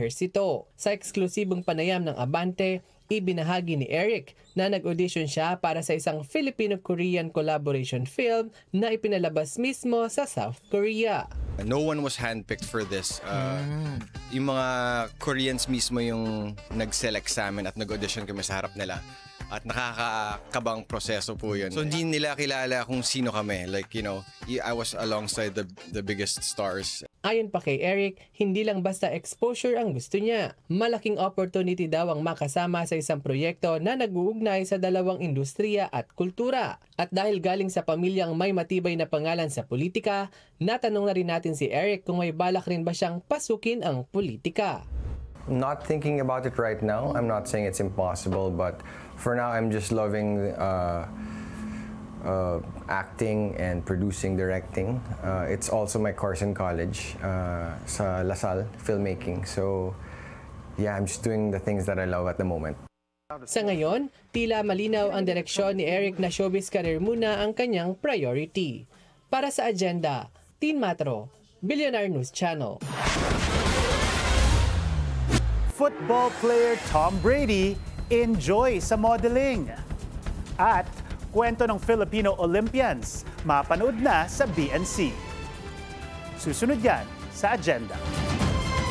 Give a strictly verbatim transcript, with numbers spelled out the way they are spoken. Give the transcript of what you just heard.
Ehersito. Sa eksklusibong panayam ng Abante, ibinahagi ni Eric na nag-audition siya para sa isang Filipino-Korean collaboration film na ipinalabas mismo sa South Korea. No one was handpicked for this. Uh, mm. Yung mga Koreans mismo yung nag-select sa amin at nag-audition kami sa harap nila. At nakakakabang proseso po yun. So hindi nila kilala kung sino kami. Like, you know, I was alongside the, the biggest stars. Ayon pa kay Eric, hindi lang basta exposure ang gusto niya. Malaking opportunity daw ang makasama sa isang proyekto na nag-uugnay sa dalawang industriya at kultura. At dahil galing sa pamilyang may matibay na pangalan sa politika, natanong na rin natin si Eric kung may balak rin ba siyang pasukin ang politika. Not thinking about it right now. I'm not saying it's impossible, but for now, I'm just loving uh, uh, acting and producing, directing. Uh, it's also my course in college uh, sa LaSalle, filmmaking. So, yeah, I'm just doing the things that I love at the moment. Sa ngayon, tila malinaw ang direksyon ni Eric na showbiz career muna ang kanyang priority. Para sa Agenda, Teen Matro, Billionaire News Channel. Football player Tom Brady enjoy sa modeling. At kwento ng Filipino Olympians, mapanood na sa B N C. Susunod yan sa Agenda.